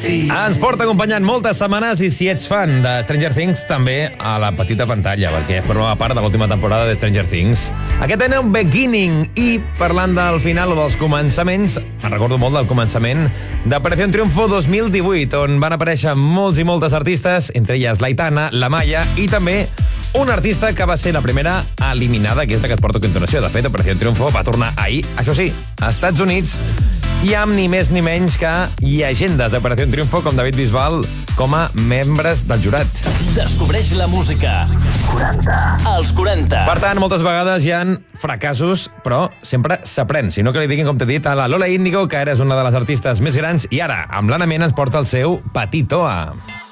Ens porta acompanyant moltes setmanes i si ets fan de Stranger Things també a la petita pantalla, perquè formava part de l'última temporada de Stranger Things. Aquest era un beginning i parlant del final o dels començaments, me'n recordo molt del començament d'Operación Triunfo 2018, on van aparèixer molts i moltes artistes, entre elles l'Aitana, la Maya i també un artista que va ser la primera eliminada, que és la que et porto a continuació. De fet, Operación Triunfo va tornar ahir, això sí, a Estats Units, i amb ni més ni menys que llegendes d'Operació Triunfo com David Bisbal com a membres del jurat. Descobreix la música 40. Als 40. Per tant, moltes vegades hi ha fracassos, però sempre s'aprèn. Si no, que li diguin, com t'he dit, a la Lola Índigo, que ara és una de les artistes més grans, i ara, amb l'Anna Mena, ens porta el seu Petit Oa.